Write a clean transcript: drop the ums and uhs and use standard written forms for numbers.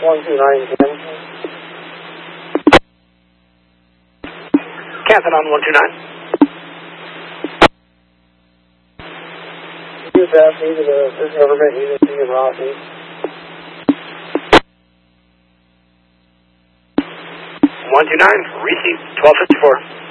129 Ken. Captain on 129. You pass me to the government agency in Rossi. 129, receive 1254.